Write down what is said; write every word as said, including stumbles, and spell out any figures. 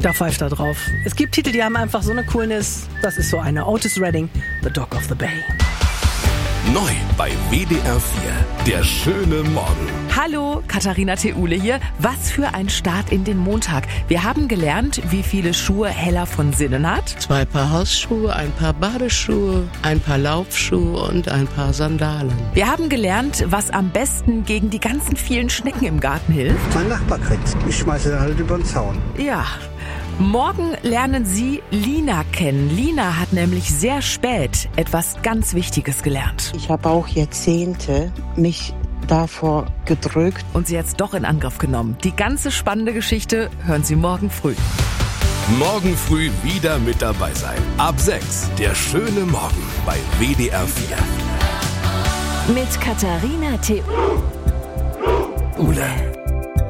Da pfeift er drauf. Es gibt Titel, die haben einfach so eine Coolness. Das ist so eine. Otis Redding, The Dog of the Bay. Neu bei W D R vier, der schöne Morgen. Hallo, Katharina Theule hier. Was für ein Start in den Montag. Wir haben gelernt, wie viele Schuhe Hella von Sinnen hat. Zwei Paar Hausschuhe, ein paar Badeschuhe, ein paar Laufschuhe und ein paar Sandalen. Wir haben gelernt, was am besten gegen die ganzen vielen Schnecken im Garten hilft. Mein Nachbar kriegt's. Ich schmeiße halt über den Zaun. Ja. Morgen lernen Sie Lina kennen. Lina hat nämlich sehr spät etwas ganz Wichtiges gelernt. Ich habe auch Jahrzehnte mich davor gedrückt. Und sie jetzt doch in Angriff genommen. Die ganze spannende Geschichte hören Sie morgen früh. Morgen früh wieder mit dabei sein. Ab sechs, der schöne Morgen bei W D R vier. Mit Katharina Theule.